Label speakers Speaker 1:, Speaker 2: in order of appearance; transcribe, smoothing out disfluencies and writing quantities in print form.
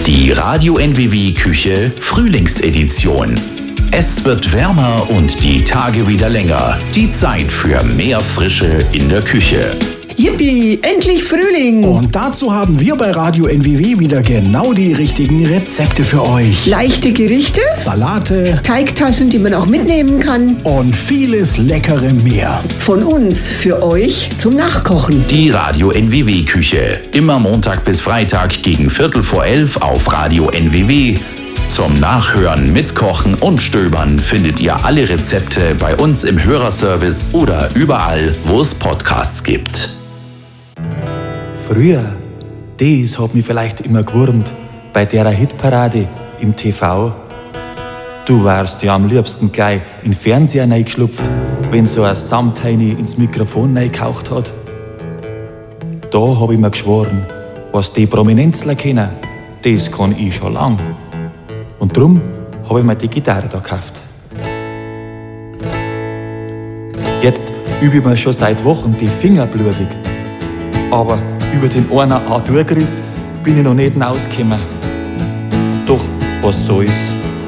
Speaker 1: Die Radio NWW Küche Frühlingsedition. Es wird wärmer und die Tage wieder länger. Die Zeit für mehr Frische in der Küche.
Speaker 2: Yippie, endlich Frühling!
Speaker 3: Und dazu haben wir bei Radio NWW wieder genau die richtigen Rezepte für euch.
Speaker 2: Leichte Gerichte,
Speaker 3: Salate,
Speaker 2: Teigtaschen, die man auch mitnehmen kann.
Speaker 3: und vieles Leckere mehr.
Speaker 2: Von uns für euch zum Nachkochen.
Speaker 1: Die Radio NWW Küche. Immer Montag bis Freitag gegen 11:45 auf Radio NWW. Zum Nachhören, Mitkochen und Stöbern findet ihr alle Rezepte bei uns im Hörerservice oder überall, wo es Podcasts gibt.
Speaker 4: Früher, das hat mich vielleicht immer gewurmt, bei der Hitparade im TV. Du warst ja am liebsten gleich in den Fernseher reingeschlupft, wenn so ein Samtheini ins Mikrofon reingehaucht hat. Da hab ich mir geschworen, was die Prominenzler kennen, das kann ich schon lang. Und drum hab ich mir die Gitarre da gekauft. Jetzt übe ich mir schon seit Wochen die Finger blutig. Aber über den einen A-Dur-Griff bin ich noch nicht hinausgekommen. Doch was soll's?